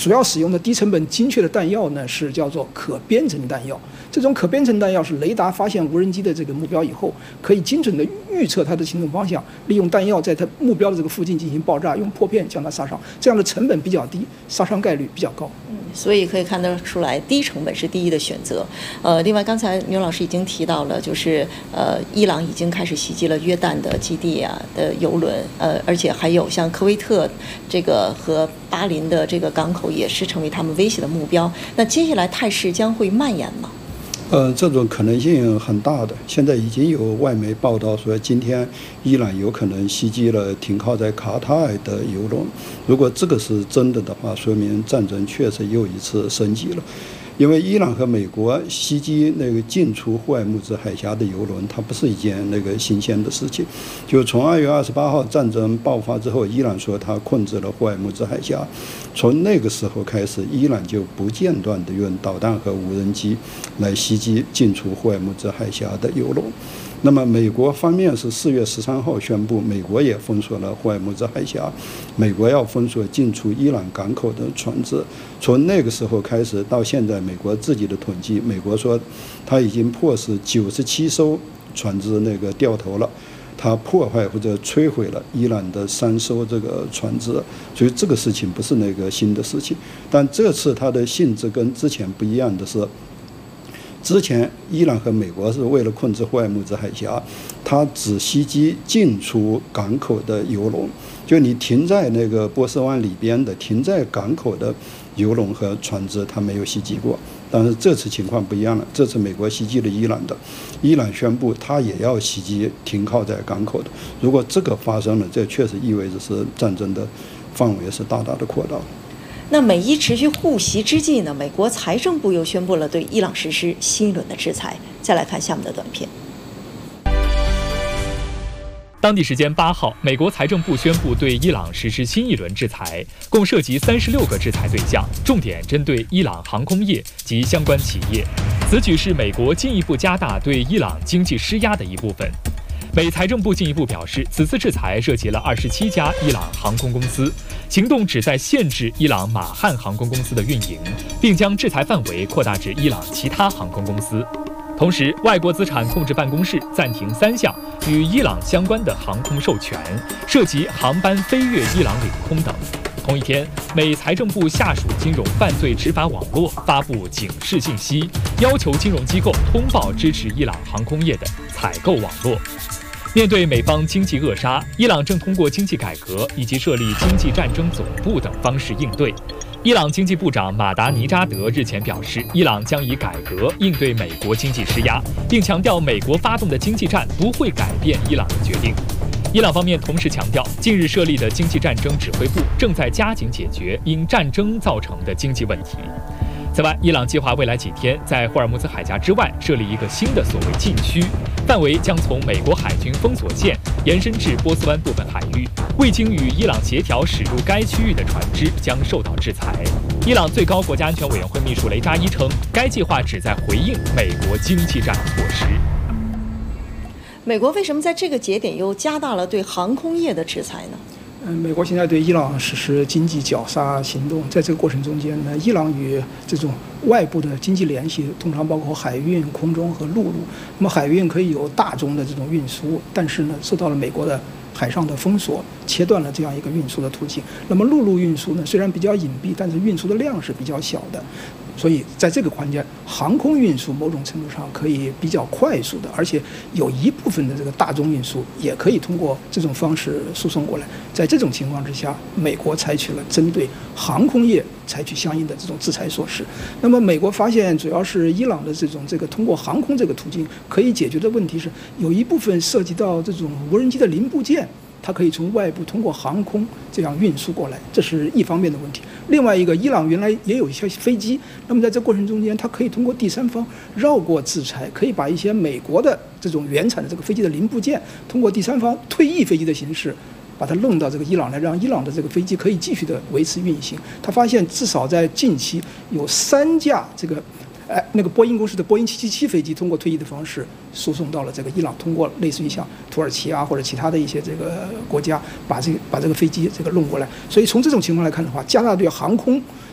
主要使用的低成本精确的弹药呢，是叫做可编程弹药。这种可编程弹药是雷达发现无人机的这个目标以后，可以精准的预测它的行动方向，利用弹药在它目标的这个附近进行爆炸，用破片将它杀伤。这样的成本比较低，杀伤概率比较高。 所以可以看得出来，低成本是第一的选择。另外刚才牛老师已经提到了，就是伊朗已经开始袭击了约旦的基地啊的油轮，而且还有像科威特这个和巴林的这个港口也是成为他们威胁的目标。那接下来态势将会蔓延吗？ 这种可能性很大的。现在已经有外媒报道说，今天伊朗有可能袭击了停靠在卡塔尔的油轮。如果这个是真的的话，说明战争确实又一次升级了。因为伊朗和美国袭击那个进出霍尔木兹海峡的油轮，它不是一件那个新鲜的事情。就从2月28号战争爆发之后，伊朗说它控制了霍尔木兹海峡，从那个时候开始，伊朗就不间断地用导弹和无人机来袭击进出霍尔木兹海峡的油轮。那么美国方面是4月13号宣布，美国也封锁了霍尔木兹海峡，美国要封锁进出伊朗港口的船只。从那个时候开始到现在，美国自己的统计，美国说他已经迫使97艘船只那个掉头了，他破坏或者摧毁了伊朗的3艘这个船只，所以这个事情不是那个新的事情。但这次它的性质跟之前不一样的是，之前伊朗和美国是为了控制霍尔木兹海峡，它只袭击进出港口的油轮，就你停在那个波斯湾里边的、停在港口的油轮和船只，它没有袭击过。但是这次情况不一样了，这次美国袭击了伊朗的，伊朗宣布它也要袭击停靠在港口的。如果这个发生了，这确实意味着是战争的范围是大大的扩大。 那美伊持续互袭之际呢，美国财政部又宣布了对伊朗实施新一轮的制裁。再来看下面的短片。 当地时间8号，美国财政部宣布对伊朗实施新一轮制裁，共涉及36个制裁对象，重点针对伊朗航空业及相关企业。此举是美国进一步加大对伊朗经济施压的一部分。美财政部进一步表示，此次制裁涉及了27家伊朗航空公司，行动旨在限制伊朗马汉航空公司的运营，并将制裁范围扩大至伊朗其他航空公司。同时，外国资产控制办公室暂停3项与伊朗相关的航空授权，涉及航班飞越伊朗领空等。同一天，美财政部下属金融犯罪执法网络发布警示信息，要求金融机构通报支持伊朗航空业的采购网络。面对美方经济扼杀，伊朗正通过经济改革以及设立经济战争总部等方式应对。伊朗经济部长马达尼扎德日前表示，伊朗将以改革应对美国经济施压，并强调美国发动的经济战不会改变伊朗的决定。伊朗方面同时强调，近日设立的经济战争指挥部正在加紧解决因战争造成的经济问题。此外，伊朗计划未来几天在霍尔木兹海峡之外设立一个新的所谓禁区，范围将从美国海军封锁线延伸至波斯湾部分海域，未经与伊朗协调驶入该区域的船只将受到制裁。伊朗最高国家安全委员会秘书雷扎伊称，该计划旨在回应美国经济战措施。 美国为什么在这个节点又加大了对航空业的制裁呢？ 美国现在对伊朗实施经济绞杀行动，在这个过程中间呢，伊朗与这种外部的经济联系通常包括海运、空中和陆路。那么海运可以有大宗的这种运输，但是呢，受到了美国的海上的封锁，切断了这样一个运输的途径。那么陆路运输呢，虽然比较隐蔽，但是运输的量是比较小的。所以在这个环节，航空运输某种程度上可以比较快速的，而且有一部分的这个大宗运输也可以通过这种方式输送过来。在这种情况之下，美国采取了针对航空业采取相应的这种制裁措施。那么美国发现，主要是伊朗的这个通过航空这个途径可以解决的问题是，有一部分涉及到这种无人机的零部件，它可以从外部通过航空这样运输过来，这是一方面的问题。另外一个，伊朗原来也有一些飞机，那么在这过程中间，它可以通过第三方绕过制裁，可以把一些美国的这种原产的这个飞机的零部件，通过第三方退役飞机的形式，把它弄到这个伊朗来，让伊朗的这个飞机可以继续的维持运行。他发现至少在近期有3架这个那个波音公司的波音777飞机通过退役的方式输送到了这个伊朗，通过类似于像土耳其啊或者其他的一些这个国家把这个飞机这个弄过来。所以从这种情况来看的话，加大对航空